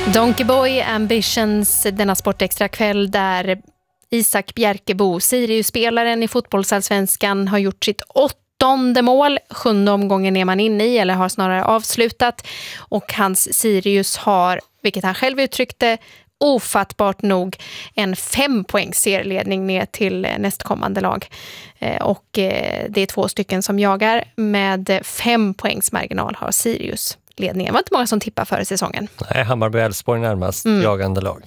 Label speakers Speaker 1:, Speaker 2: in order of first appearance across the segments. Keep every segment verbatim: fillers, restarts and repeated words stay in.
Speaker 1: Donkey Boy Ambitions, denna sportextra kväll där Isak Bjerkebo, Sirius-spelaren i fotbollsallsvenskan, har gjort sitt åttonde mål. Sjunde omgången är man inne i, eller har snarare avslutat. Och hans Sirius har, vilket han själv uttryckte, ofattbart nog en fem poängs serieledning ner till nästkommande lag. Och det är två stycken som jagar. Med fem poängs marginal har Sirius ledningen. Det var inte många som tippar före säsongen.
Speaker 2: Nej, Hammarby och Elfsborg närmast mm. jagande lag.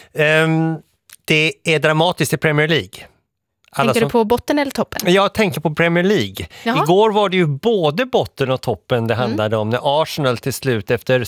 Speaker 2: Um, det är dramatiskt i Premier League. Alla
Speaker 1: tänker
Speaker 2: som...
Speaker 1: du på botten eller toppen?
Speaker 2: Jag tänker på Premier League. Jaha. Igår var det ju både botten och toppen det handlade mm. om, när Arsenal till slut efter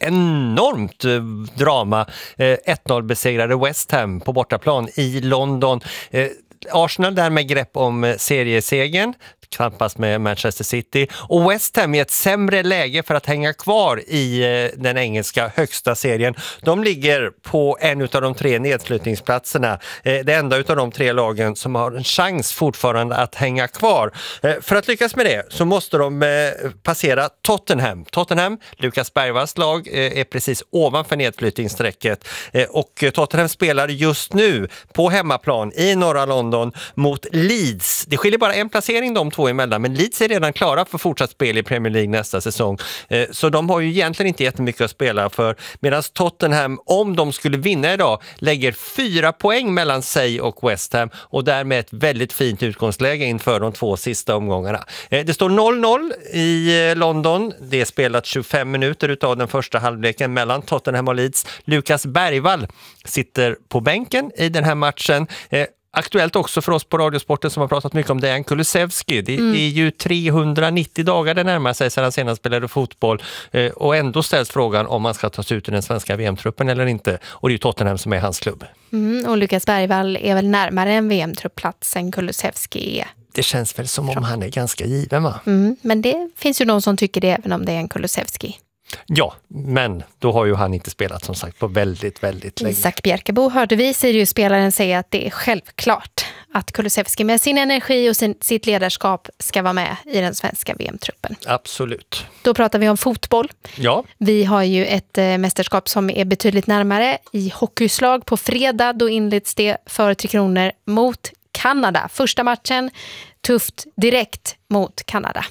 Speaker 2: enormt drama ett noll besegrade West Ham på bortaplan i London. Arsenal där med grepp om seriesegern, knappast med Manchester City, och West Ham i ett sämre läge för att hänga kvar i den engelska högsta serien. De ligger på en av de tre nedslutningsplatserna. Det enda av de tre lagen som har en chans fortfarande att hänga kvar. För att lyckas med det så måste de passera Tottenham. Tottenham, Lukas Bergvalls lag, är precis ovanför nedflyttningssträcket, och Tottenham spelar just nu på hemmaplan i norra London mot Leeds. Det skiljer bara en placering de två emellan, men Leeds är redan klara för fortsatt spel i Premier League nästa säsong. Så de har ju egentligen inte jättemycket att spela för, medan Tottenham, om de skulle vinna idag, lägger fyra poäng mellan sig och West Ham, och därmed ett väldigt fint utgångsläge inför de två sista omgångarna. Det står noll noll i London. Det är spelat tjugofem minuter utav den första halvleken mellan Tottenham och Leeds. Lukas Bergvall sitter på bänken i den här matchen. Aktuellt också för oss på Radiosporten som har pratat mycket om Dejan Kulusevski. Det mm. är ju trehundranittio dagar det närmar sig sedan han senast spelade fotboll, och ändå ställs frågan om man ska tas ut i den svenska V M-truppen eller inte. Och det är ju Tottenham som är hans klubb.
Speaker 1: Mm, och Lukas Bergvall är väl närmare en V M-truppplats än Kulusevski är.
Speaker 2: Det känns väl som om han är ganska given, va?
Speaker 1: Mm, men det finns ju någon som tycker det även om det är en Kulusevski.
Speaker 2: Ja, men då har ju han inte spelat som sagt på väldigt, väldigt länge.
Speaker 1: Isak Bjerkebo hörde vi Sirius-spelaren säga att det är självklart att Kulusevski med sin energi och sin, sitt ledarskap ska vara med i den svenska V M-truppen.
Speaker 2: Absolut.
Speaker 1: Då pratar vi om fotboll.
Speaker 2: Ja.
Speaker 1: Vi har ju ett äh, mästerskap som är betydligt närmare i hockeyslag på fredag. Då inleds det för Tre Kronor mot Kanada. Första matchen, tufft direkt mot Kanada.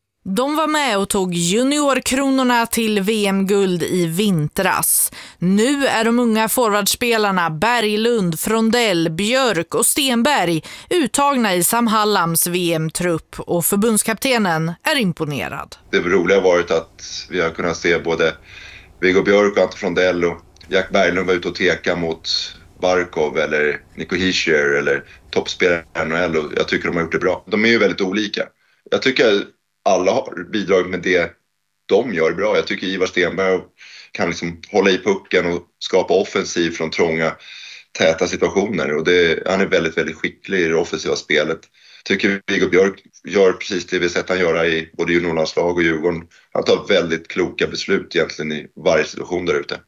Speaker 3: De var med och tog juniorkronorna till V M-guld i vintras. Nu är de unga forwardspelarna Berglund, Frondell, Björk och Stenberg uttagna i Sam Hallams V M-trupp, och förbundskaptenen är imponerad.
Speaker 4: Det roliga har varit att vi har kunnat se både Viggo Björk och Ante Frondell och Jack Berglund var ute och teka mot Barkov eller Nico Hischier eller toppspelare i N H L, och jag tycker de har gjort det bra. De är ju väldigt olika. Jag tycker alla har bidragit med det de gör bra. Jag tycker Ivar Stenberg kan liksom hålla i pucken och skapa offensiv från trånga, täta situationer. Och det, han är väldigt, väldigt skicklig i det offensiva spelet. Tycker Viggo Björk gör precis det vi sett han göra i både juniorlandslag och Djurgården. Han tar väldigt kloka beslut egentligen i varje situation där ute.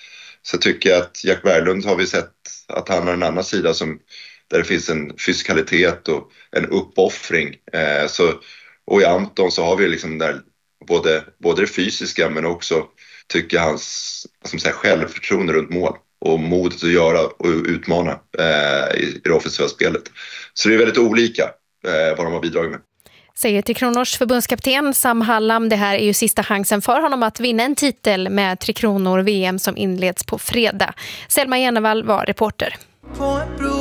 Speaker 4: Så tycker jag att Jack Berglund har vi sett att han har en annan sida som, där det finns en fysikalitet och en uppoffring. Eh, så Och i Anton så har vi liksom där både, både det fysiska, men också tycker jag hans som säger, självförtroende runt mål och modet att göra och utmana eh, i, i det offensiva spelet. Så det är väldigt olika eh, vad de har bidragit med.
Speaker 1: Säger Tre Kronors förbundskapten Sam Hallam. Det här är ju sista chansen för honom att vinna en titel med Tre Kronor V M som inleds på fredag. Selma Jennevall var reporter.